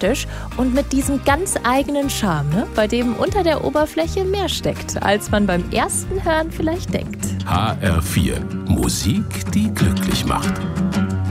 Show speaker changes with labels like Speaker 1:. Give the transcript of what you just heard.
Speaker 1: sympathisch und mit diesem ganz eigenen Charme, bei dem unter der Oberfläche mehr steckt, als man beim ersten Hören vielleicht denkt.
Speaker 2: HR4. Musik, die glücklich macht.